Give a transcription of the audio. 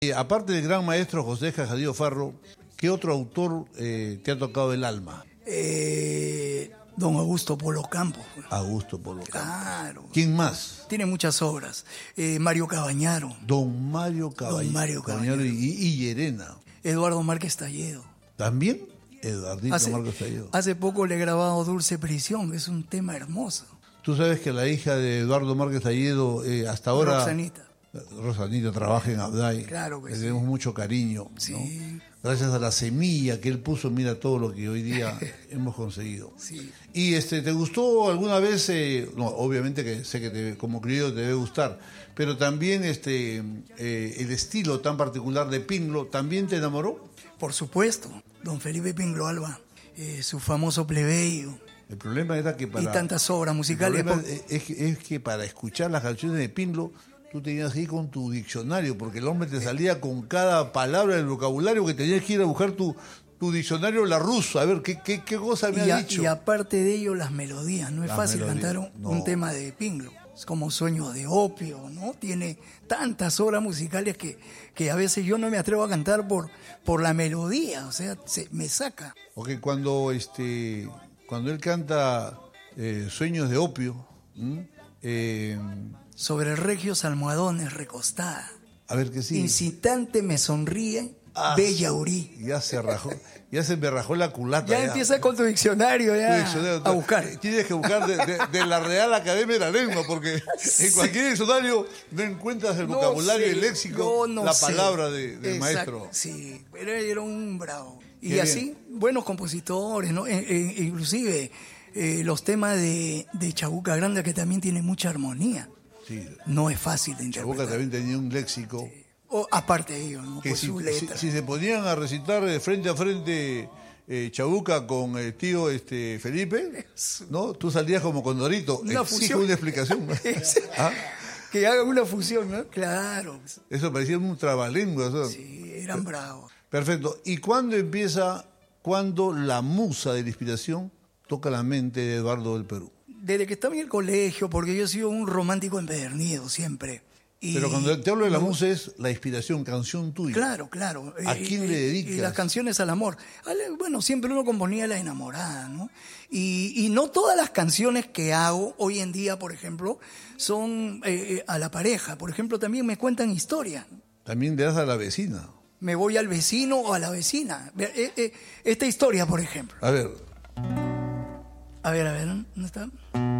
Aparte del gran maestro José Jajadío Farro, ¿qué otro autor te ha tocado el alma? Don Augusto Polo Campos. Augusto Polo Campos. Claro. ¿Quién más? Tiene muchas obras. Mario Cabañaro. Don Mario Cabañaro y Llerena. Eduardo Márquez Talledo. ¿También? Eduardito Márquez Talledo. Hace poco le he grabado Dulce Prisión, es un tema hermoso. Tú sabes que la hija de Eduardo Márquez Talledo hasta ahora... Rosanita trabaja en Abday. Claro que sí. Le tenemos mucho cariño. Sí. ¿No? Gracias a la semilla que él puso, mira todo lo que hoy día hemos conseguido. Sí. ¿Y te gustó alguna vez? No, obviamente que sé que como criollo te debe gustar, pero también el estilo tan particular de Pinglo, ¿también te enamoró? Por supuesto, don Felipe Pinglo Alba, su famoso plebeyo. El problema era que y tantas obras musicales. Es que para escuchar las canciones de Pinglo, tú tenías que ir con tu diccionario, porque el hombre te salía con cada palabra del vocabulario que tenías que ir a buscar tu diccionario Larousse, a ver qué cosa me ha dicho. Y aparte de ello, las melodías. No es fácil cantar un tema de Pinglo. Es como Sueños de Opio, ¿no? Tiene tantas obras musicales que a veces yo no me atrevo a cantar por la melodía, o sea, me saca. Ok, cuando él canta Sueños de Opio... sobre regios almohadones recostada. A ver qué sigue. Incitante me sonríe, bella Urí. Ya se me rajó la culata. Ya empieza con tu diccionario a buscar. Tienes que buscar de la Real Academia de la Lengua, porque en cualquier diccionario no encuentras el vocabulario, el léxico, la palabra del maestro. Sí, pero era un bravo. Y así, buenos compositores, ¿no? Inclusive los temas de Chabuca Granda, que también tienen mucha armonía. Sí. No es fácil de interpretar. Chabuca también tenía un léxico. Sí. Aparte de ello, ¿no? Que si se ponían a recitar frente a frente Chabuca con el tío Felipe, ¿no? Tú salías como Condorito. Una fusión. Una explicación. ¿Ah? Que hagan una fusión, ¿no? Claro. Eso parecía un trabalenguas, ¿no? Sí, eran bravos. Perfecto. ¿Y cuándo la musa de la inspiración toca la mente de Eduardo del Perú? Desde que estaba en el colegio, porque yo he sido un romántico empedernido siempre. Pero cuando te hablo de la musa es la inspiración, canción tuya. Claro. ¿A quién le dedicas? Y las canciones al amor. Bueno, siempre uno componía La Enamorada, ¿no? Y no todas las canciones que hago hoy en día, por ejemplo, son a la pareja. Por ejemplo, también me cuentan historias. También le das a la vecina. Me voy al vecino o a la vecina. Esta historia, por ejemplo. A ver, ¿dónde está?